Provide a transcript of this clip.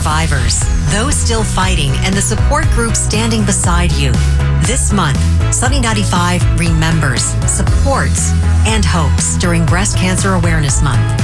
survivors, those still fighting, and the support groups standing beside you. This month, Sunny 95 remembers, supports, and hopes during Breast Cancer Awareness Month.